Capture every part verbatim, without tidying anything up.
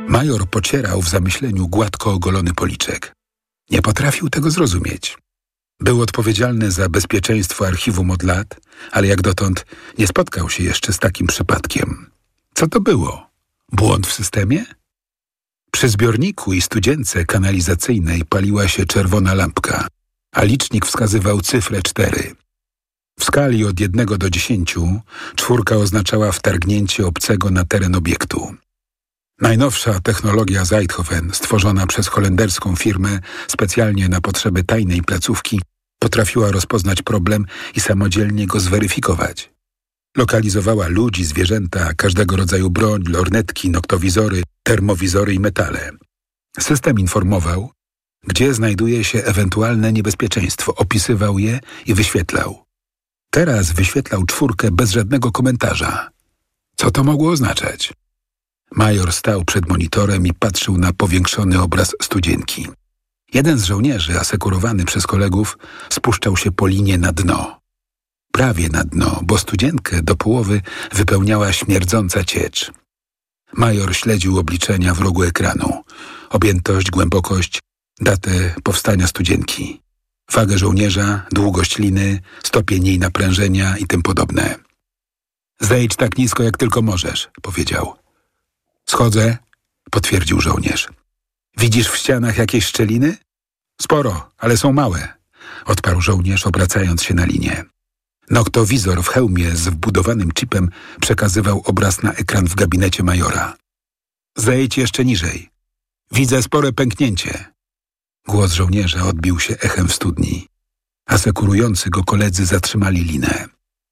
Major pocierał w zamyśleniu gładko ogolony policzek. Nie potrafił tego zrozumieć. Był odpowiedzialny za bezpieczeństwo archiwum od lat, ale jak dotąd nie spotkał się jeszcze z takim przypadkiem. Co to było? Błąd w systemie? Przy zbiorniku i studzience kanalizacyjnej paliła się czerwona lampka, a licznik wskazywał cyfrę cztery. W skali od jednego do dziesięciu czwórka oznaczała wtargnięcie obcego na teren obiektu. Najnowsza technologia Zeithoven, stworzona przez holenderską firmę specjalnie na potrzeby tajnej placówki, potrafiła rozpoznać problem i samodzielnie go zweryfikować. Lokalizowała ludzi, zwierzęta, każdego rodzaju broń, lornetki, noktowizory, termowizory i metale. System informował, gdzie znajduje się ewentualne niebezpieczeństwo, opisywał je i wyświetlał. Teraz wyświetlał czwórkę bez żadnego komentarza. Co to mogło oznaczać? Major stał przed monitorem i patrzył na powiększony obraz studzienki. Jeden z żołnierzy, asekurowany przez kolegów, spuszczał się po linie na dno. Prawie na dno, bo studzienkę do połowy wypełniała śmierdząca ciecz. Major śledził obliczenia w rogu ekranu. Objętość, głębokość, datę powstania studzienki, wagę żołnierza, długość liny, stopień jej naprężenia i tym podobne. Zejdź tak nisko, jak tylko możesz, powiedział. Schodzę, potwierdził żołnierz. Widzisz w ścianach jakieś szczeliny? Sporo, ale są małe, odparł żołnierz, obracając się na linię. Noktowizor w hełmie z wbudowanym chipem przekazywał obraz na ekran w gabinecie majora. Zejdź jeszcze niżej. Widzę spore pęknięcie. Głos żołnierza odbił się echem w studni. Asekurujący go koledzy zatrzymali linę.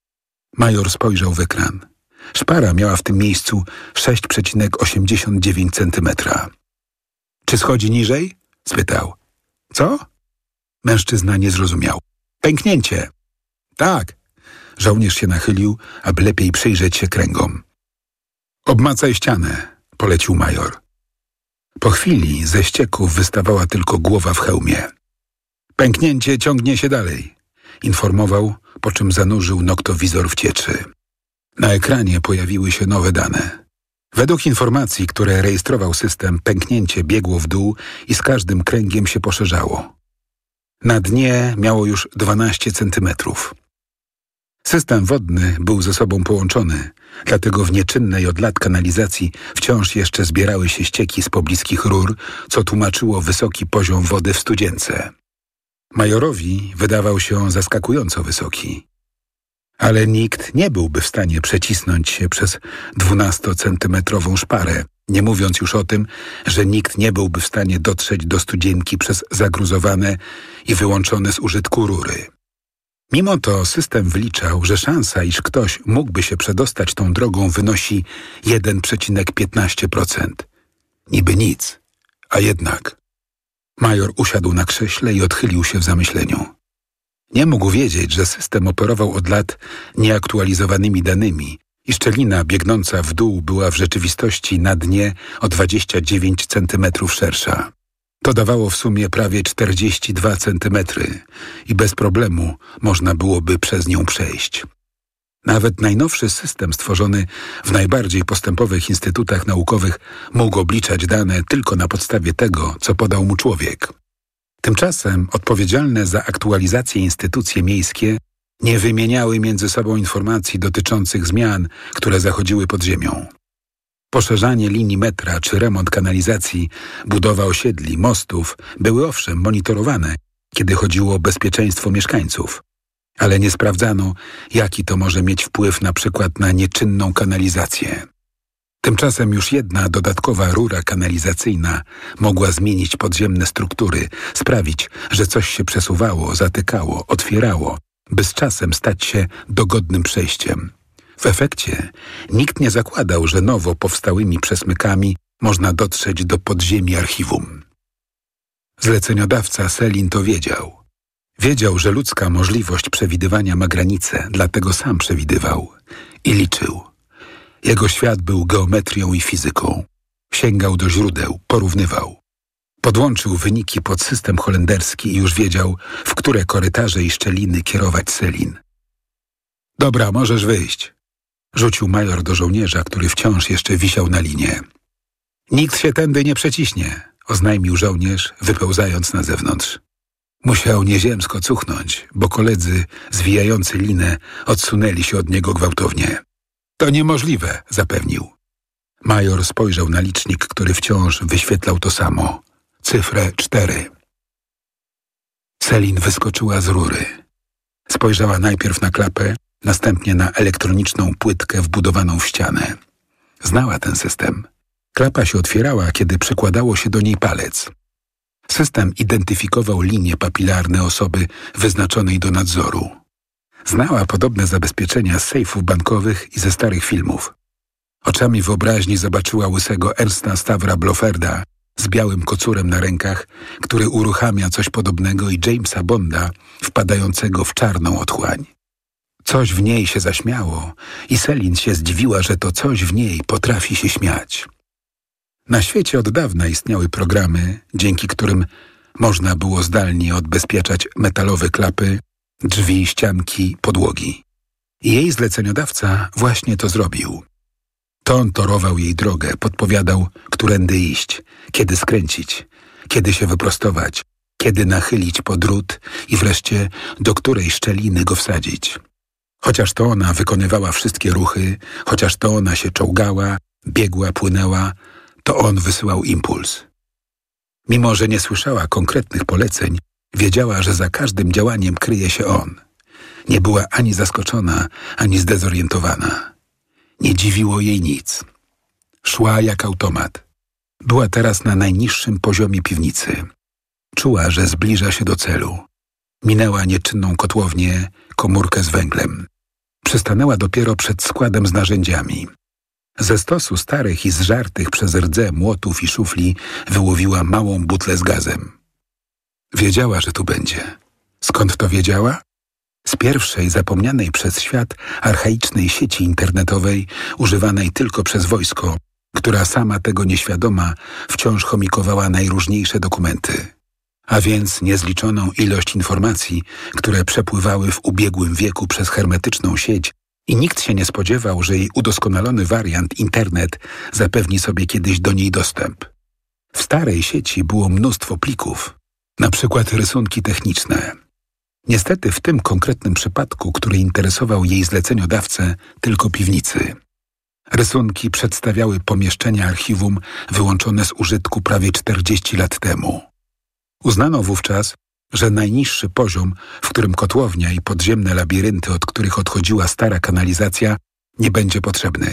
Major spojrzał w ekran. Szpara miała w tym miejscu sześć przecinek osiemdziesiąt dziewięć centymetra. Czy schodzi niżej? Spytał. Co? Mężczyzna nie zrozumiał. Pęknięcie. Tak. Żołnierz się nachylił, aby lepiej przyjrzeć się kręgom. Obmacaj ścianę, polecił major. Po chwili ze ścieków wystawała tylko głowa w hełmie. Pęknięcie ciągnie się dalej, informował, po czym zanurzył noktowizor w cieczy. Na ekranie pojawiły się nowe dane. Według informacji, które rejestrował system, pęknięcie biegło w dół i z każdym kręgiem się poszerzało. Na dnie miało już dwanaście centymetrów. System wodny był ze sobą połączony, dlatego w nieczynnej od lat kanalizacji wciąż jeszcze zbierały się ścieki z pobliskich rur, co tłumaczyło wysoki poziom wody w studzience. Majorowi wydawał się on zaskakująco wysoki. Ale nikt nie byłby w stanie przecisnąć się przez dwunastocentymetrową szparę, nie mówiąc już o tym, że nikt nie byłby w stanie dotrzeć do studzienki przez zagruzowane i wyłączone z użytku rury. Mimo to system wyliczał, że szansa, iż ktoś mógłby się przedostać tą drogą, wynosi jeden przecinek piętnaście procent. Niby nic, a jednak. Major usiadł na krześle i odchylił się w zamyśleniu. Nie mógł wiedzieć, że system operował od lat nieaktualizowanymi danymi i szczelina biegnąca w dół była w rzeczywistości na dnie o dwadzieścia dziewięć centymetrów szersza. To dawało w sumie prawie czterdzieści dwa centymetry i bez problemu można byłoby przez nią przejść. Nawet najnowszy system stworzony w najbardziej postępowych instytutach naukowych mógł obliczać dane tylko na podstawie tego, co podał mu człowiek. Tymczasem odpowiedzialne za aktualizację instytucje miejskie nie wymieniały między sobą informacji dotyczących zmian, które zachodziły pod ziemią. Poszerzanie linii metra czy remont kanalizacji, budowa osiedli, mostów były owszem monitorowane, kiedy chodziło o bezpieczeństwo mieszkańców, ale nie sprawdzano, jaki to może mieć wpływ na przykład na nieczynną kanalizację. Tymczasem już jedna dodatkowa rura kanalizacyjna mogła zmienić podziemne struktury, sprawić, że coś się przesuwało, zatykało, otwierało, by z czasem stać się dogodnym przejściem. W efekcie nikt nie zakładał, że nowo powstałymi przesmykami można dotrzeć do podziemi archiwum. Zleceniodawca Selin to wiedział. Wiedział, że ludzka możliwość przewidywania ma granice, dlatego sam przewidywał i liczył. Jego świat był geometrią i fizyką. Sięgał do źródeł, porównywał. Podłączył wyniki pod system holenderski i już wiedział, w które korytarze i szczeliny kierować Selin. Dobra, możesz wyjść. Rzucił major do żołnierza, który wciąż jeszcze wisiał na linie. Nikt się tędy nie przeciśnie, oznajmił żołnierz, wypełzając na zewnątrz. Musiał nieziemsko cuchnąć, bo koledzy zwijający linę odsunęli się od niego gwałtownie. To niemożliwe, zapewnił. Major spojrzał na licznik, który wciąż wyświetlał to samo. Cyfrę cztery. Selin wyskoczyła z rury. Spojrzała najpierw na klapę, następnie na elektroniczną płytkę wbudowaną w ścianę. Znała ten system. Klapa się otwierała, kiedy przykładało się do niej palec. System identyfikował linie papilarne osoby wyznaczonej do nadzoru. Znała podobne zabezpieczenia z sejfów bankowych i ze starych filmów. Oczami wyobraźni zobaczyła łysego Ernsta Stavra Bloferda z białym kocurem na rękach, który uruchamia coś podobnego, i Jamesa Bonda wpadającego w czarną otchłań. Coś w niej się zaśmiało i Selin się zdziwiła, że to coś w niej potrafi się śmiać. Na świecie od dawna istniały programy, dzięki którym można było zdalnie odbezpieczać metalowe klapy, drzwi, ścianki, podłogi. I jej zleceniodawca właśnie to zrobił. To on torował jej drogę, podpowiadał, którędy iść, kiedy skręcić, kiedy się wyprostować, kiedy nachylić po drut i wreszcie do której szczeliny go wsadzić. Chociaż to ona wykonywała wszystkie ruchy, chociaż to ona się czołgała, biegła, płynęła, to on wysyłał impuls. Mimo że nie słyszała konkretnych poleceń, wiedziała, że za każdym działaniem kryje się on. Nie była ani zaskoczona, ani zdezorientowana. Nie dziwiło jej nic. Szła jak automat. Była teraz na najniższym poziomie piwnicy. Czuła, że zbliża się do celu. Minęła nieczynną kotłownię, komórkę z węglem. Przystanęła dopiero przed składem z narzędziami. Ze stosu starych i zżartych przez rdze młotów i szufli wyłowiła małą butlę z gazem. Wiedziała, że tu będzie. Skąd to wiedziała? Z pierwszej, zapomnianej przez świat, archaicznej sieci internetowej, używanej tylko przez wojsko, która sama tego nieświadoma wciąż chomikowała najróżniejsze dokumenty. A więc niezliczoną ilość informacji, które przepływały w ubiegłym wieku przez hermetyczną sieć, i nikt się nie spodziewał, że jej udoskonalony wariant, internet, zapewni sobie kiedyś do niej dostęp. W starej sieci było mnóstwo plików, na przykład rysunki techniczne. Niestety w tym konkretnym przypadku, który interesował jej zleceniodawcę, tylko piwnicy. Rysunki przedstawiały pomieszczenia archiwum wyłączone z użytku prawie czterdzieści lat temu. Uznano wówczas, że najniższy poziom, w którym kotłownia i podziemne labirynty, od których odchodziła stara kanalizacja, nie będzie potrzebny.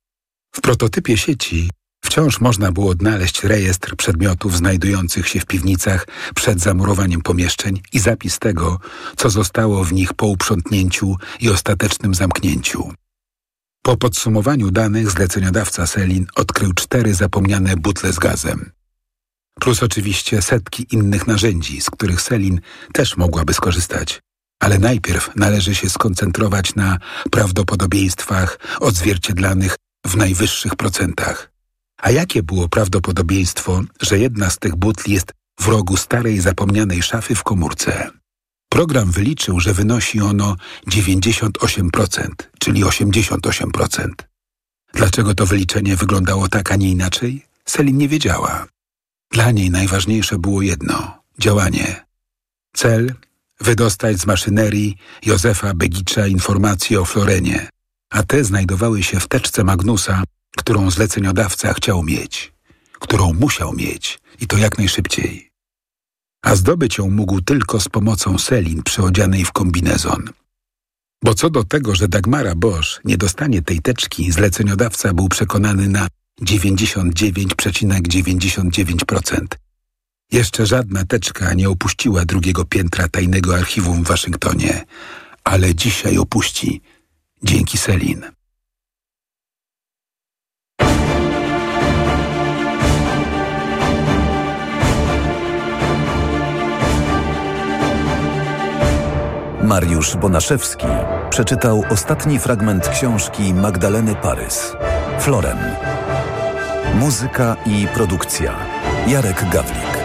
W prototypie sieci wciąż można było odnaleźć rejestr przedmiotów znajdujących się w piwnicach przed zamurowaniem pomieszczeń i zapis tego, co zostało w nich po uprzątnięciu i ostatecznym zamknięciu. Po podsumowaniu danych zleceniodawca Selin odkrył cztery zapomniane butle z gazem. Plus oczywiście setki innych narzędzi, z których Selin też mogłaby skorzystać. Ale najpierw należy się skoncentrować na prawdopodobieństwach odzwierciedlanych w najwyższych procentach. A jakie było prawdopodobieństwo, że jedna z tych butli jest w rogu starej, zapomnianej szafy w komórce? Program wyliczył, że wynosi ono dziewięćdziesiąt osiem procent, czyli osiemdziesiąt osiem procent. Dlaczego to wyliczenie wyglądało tak, a nie inaczej? Selin nie wiedziała. Dla niej najważniejsze było jedno – działanie. Cel – wydostać z maszynerii Józefa Begicza informacje o Florenie, a te znajdowały się w teczce Magnusa, którą zleceniodawca chciał mieć, którą musiał mieć i to jak najszybciej. A zdobyć ją mógł tylko z pomocą Selin przyodzianej w kombinezon. Bo co do tego, że Dagmara Bosch nie dostanie tej teczki, zleceniodawca był przekonany na dziewięćdziesiąt dziewięć przecinek dziewięćdziesiąt dziewięć procent. Jeszcze żadna teczka nie opuściła drugiego piętra tajnego archiwum w Waszyngtonie, ale dzisiaj opuści dzięki Selin. Mariusz Bonaszewski przeczytał ostatni fragment książki Magdaleny Parys. Floren. Muzyka i produkcja Jarek Gawlik.